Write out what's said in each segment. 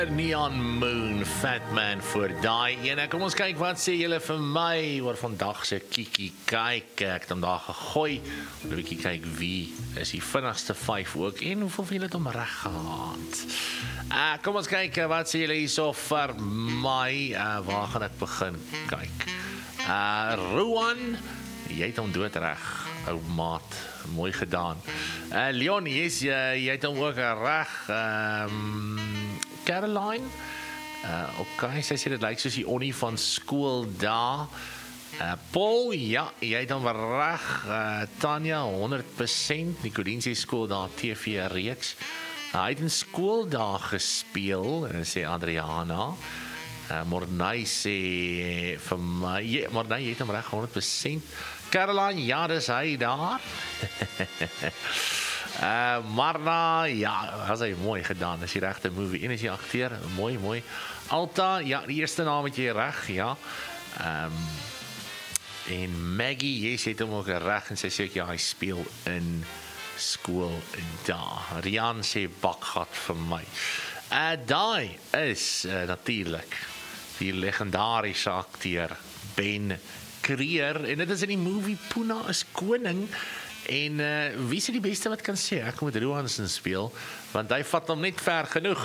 Neon Moon, Fat Man vir daai ene. Kom ons kyk wat sê julle vir my oor vandag se Kiki kyk. Ek het hom daar gegooi. 'n Bietjie kyk wie is die vinnigste 5 ook en hoeveel van julle het hom reg gehad. Kom ons kyk wat sê julle hierso vir my. Waar gaan ek begin kyk? Rowan, jy het hom doodreg, ou maat. Mooi gedaan. Leon, yes, jy het hom ook reg. Caroline, okay, sy sê dit lyk soos die Onnie van skool daar. Paul, ja, jy het hom reg. Tanya, 100%. Nicolien sê skool daar, TV reeks. Hy het in skool daar gespeel, sê Adriana. Mornay sê vir my, Mornay, jy het hom reg 100%. Caroline, ja, dis hy daar. Marna, ja, dat is hy mooi gedaan. Dat is die regte movie. En is die acteur, mooi. Alta, ja, die eerste naam het jy reg, ja. En Maggie, jy het hom ook reg en sy sê ook, ja, hy speel in skool daar. Rian sê bakgat vir my. Daai is natuurlijk die legendarische acteur Ben Creer, en dit is in die movie Puna is koning. En wie is die beste wat kan sê? Ek moet Rohansen speel, want hy vat hom net ver genoeg.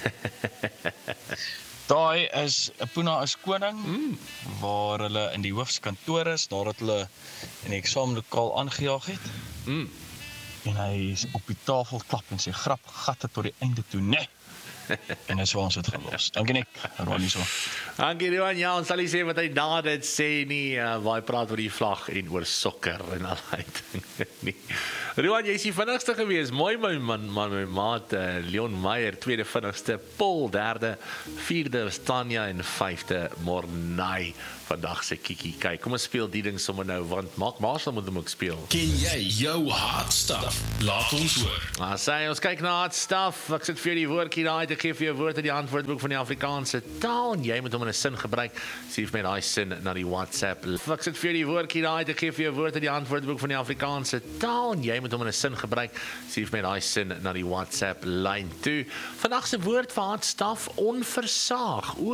Daai is Puna is koning, waar hulle in die hoofskantoor is, nadat hulle in die eksamenlokaal aangejaag het. En hy is op die tafel klap en sê grap gatte tot die einde toe, nee. En dis waar ons het gelos. Dankie Nick, Ronnie so. Dankie Rohan, ja, ons sal nie sê wat hy na dit sê nie, waar hy praat oor die vlag en oor sokker en al die dinge nie. Rohan, jy is die vinnigste gewees, mooi my maat, Leon Meyer, tweede vinnigste, Paul, derde, vierde is Tanya en vyfde Mornay. Vandag se Kiki kyk. Kom ons speel die ding sommer nou, want Mark Marshall moet hom ook speel. Ken jy jou hard stuff? Laat ons hoor. Sê, ons kyk na hard stuff. Ek sit vir die woordjie daai, ek gee vir jou woord uit die antwoordboek van die Afrikaanse taal, en jy moet hom in 'n sin gebruik. Stuur my daai sin na die WhatsApp. Ek sit vir die woordjie daai, ek gee vir jou woord uit die antwoordboek van die Afrikaanse taal, en jy moet hom in 'n sin gebruik. Stuur my daai sin na die WhatsApp lyn toe. Vandag se woord vir hard stuff, onversaag.